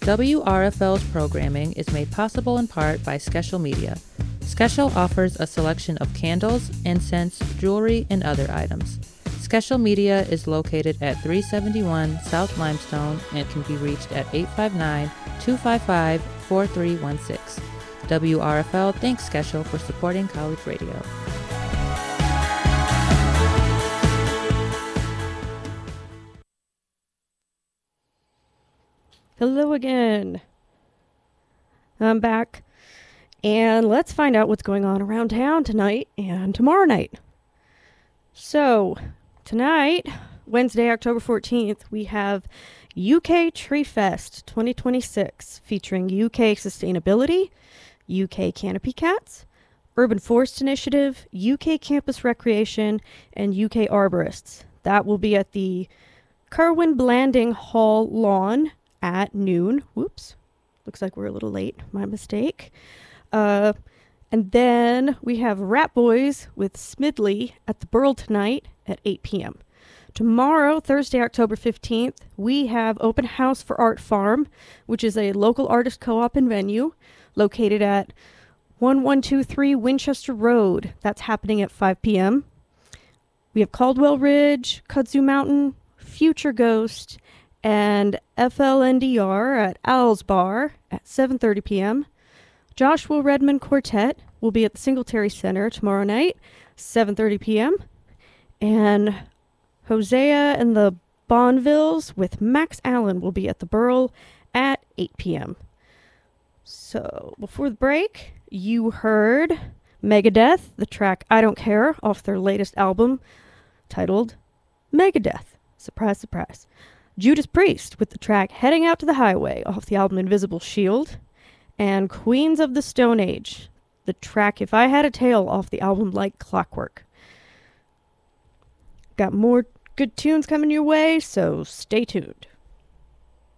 WRFL's programming is made possible in part by Skeshel Media. Skeshel offers a selection of candles, incense, jewelry, and other items. Skeshel Media is located at 371 South Limestone and can be reached at 859-255-4316. WRFL thanks Skeshel for supporting college radio. Hello again. I'm back. And let's find out what's going on around town tonight and tomorrow night. So, tonight, Wednesday, October 14th, we have UK Tree Fest 2026 featuring UK Sustainability, UK Canopy Cats, Urban Forest Initiative, UK Campus Recreation, and UK Arborists. That will be at the Kerwin Blanding Hall lawn at noon. Whoops. Looks like we're a little late. My mistake. And then we have Rat Boys with Smidley at the Burl tonight at 8 p.m. Tomorrow, Thursday, October 15th, we have Open House for Art Farm, which is a local artist co-op and venue located at 1123 Winchester Road. That's happening at 5 p.m. We have Caldwell Ridge, Kudzu Mountain, Future Ghost, and FLNDR at Owl's Bar at 7:30 p.m. Joshua Redmond Quartet will be at the Singletary Center tomorrow night, 7:30 p.m. And Hosea and the Bonvilles with Max Allen will be at the Burl at 8 p.m. So, before the break, you heard Megadeth, the track I Don't Care, off their latest album titled Megadeth. Surprise, surprise. Judas Priest with the track Heading Out to the Highway off the album Invisible Shield. And Queens of the Stone Age, the track If I Had a Tail off the album Like Clockwork. Got more good tunes coming your way, so stay tuned.